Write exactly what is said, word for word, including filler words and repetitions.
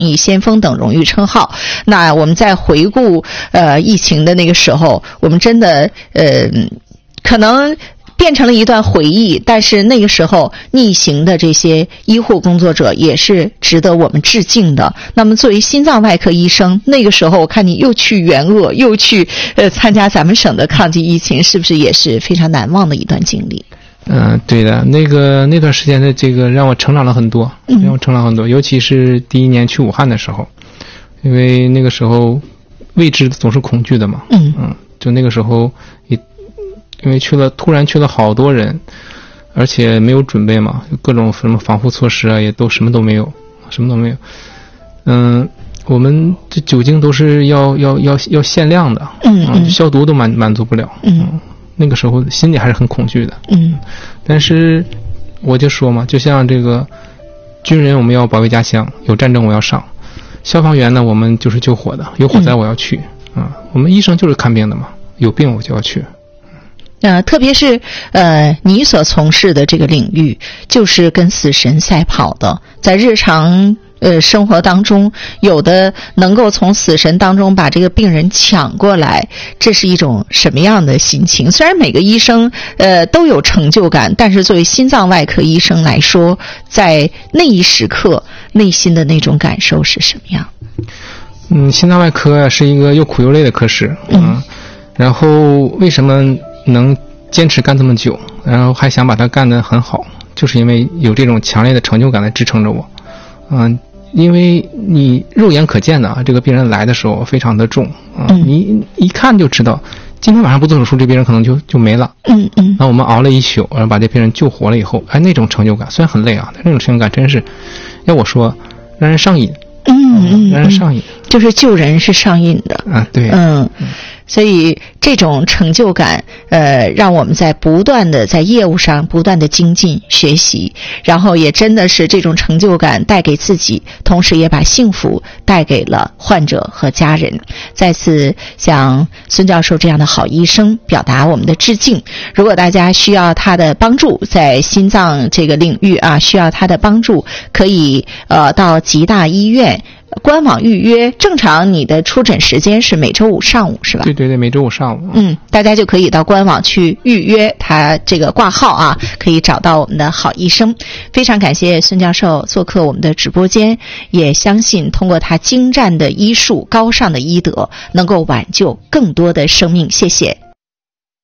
疫先锋等荣誉称号。那我们在回顾呃疫情的那个时候，我们真的呃可能变成了一段回忆，但是那个时候逆行的这些医护工作者也是值得我们致敬的。那么作为心脏外科医生，那个时候我看你又去援鄂，又去呃参加咱们省的抗击疫情，是不是也是非常难忘的一段经历？ 嗯、呃，对的，那个那段时间的这个让我成长了很多，让我成长很多，尤其是第一年去武汉的时候，因为那个时候未知总是恐惧的嘛，嗯嗯，就那个时候也。因为去了，突然去了好多人，而且没有准备嘛，各种什么防护措施啊，也都什么都没有，什么都没有。嗯，我们这酒精都是要要要要限量的，嗯嗯，消毒都满满足不了，嗯，那个时候心里还是很恐惧的，嗯。但是我就说嘛，就像这个军人，我们要保卫家乡，有战争我要上；消防员呢，我们就是救火的，有火灾我要去，啊、嗯，我们医生就是看病的嘛，有病我就要去。 呃，特别是呃，你所从事的这个领域，就是跟死神赛跑的，在日常呃生活当中，有的能够从死神当中把这个病人抢过来，这是一种什么样的心情？虽然每个医生呃都有成就感，但是作为心脏外科医生来说，在那一时刻内心的那种感受是什么样？ 嗯，心脏外科是一个又苦又累的科室，嗯，嗯然后为什么能坚持干这么久，然后还想把它干得很好，就是因为有这种强烈的成就感来支撑着我。嗯，因为你肉眼可见的啊，这个病人来的时候非常的重啊、嗯，你一看就知道，今天晚上不做手术，这病人可能就就没了。嗯嗯。那我们熬了一宿，然后把这病人救活了以后，哎，那种成就感虽然很累啊，但那种成就感真是，要我说，让人上瘾。嗯嗯，让人上瘾， 就是救人是上瘾的啊，对， 嗯。嗯所以这种成就感呃让我们在不断的在业务上不断的精进学习，然后也真的是这种成就感带给自己，同时也把幸福带给了患者和家人。再次向孙教授这样的好医生表达我们的致敬。如果大家需要他的帮助，在心脏这个领域啊需要他的帮助，可以呃到吉大医院官网预约。正常你的出诊时间是每周五上午是吧？ 对对对，每周五上午。 嗯，大家就可以到官网去预约他这个挂号啊，可以找到我们的好医生。非常感谢孙教授做客我们的直播间，也相信通过他精湛的医术、高尚的医德，能够挽救更多的生命。谢谢。